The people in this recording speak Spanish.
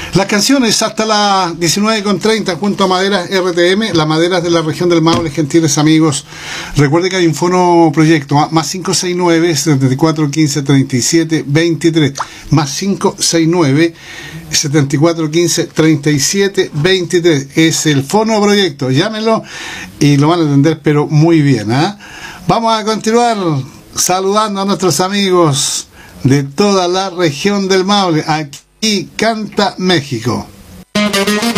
Las canciones hasta las 19:30 junto a Maderas RTM, las maderas de la región del Maule, gentiles amigos. Recuerde que hay un fono proyecto, más 569 74 15 37 23, más 569 74 15 37 23. Es el fono proyecto, llámenlo y lo van a atender pero muy bien, ¿eh? Vamos a continuar saludando a nuestros amigos de toda la región del Maule. Aquí canta México.